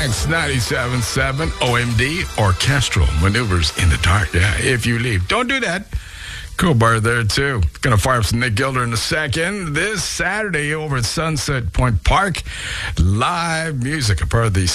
It's 97.7 OMD, Orchestral Maneuvers in the Dark. Yeah, if you leave. Don't do that. Cool bar there, too. Going to fire up some Nick Gilder in a second. This Saturday over at Sunset Point Park, live music, a part of the